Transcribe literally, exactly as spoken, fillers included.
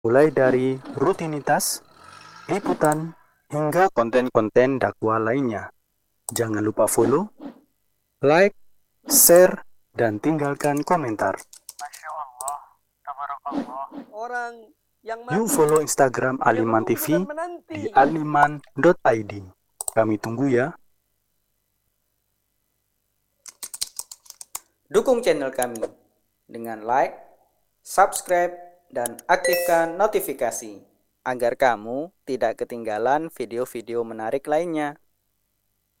mulai dari rutinitas, liputan, hingga konten-konten dakwah lainnya. Jangan lupa follow, like, share, dan tinggalkan komentar. Masya Allah, tabarakallah. Orang yang Yuk mati follow Instagram hanya Aliman menunggu T V dan di menanti. aliman dot i d. Kami tunggu ya. Dukung channel kami dengan like, subscribe, dan aktifkan notifikasi agar kamu tidak ketinggalan video-video menarik lainnya.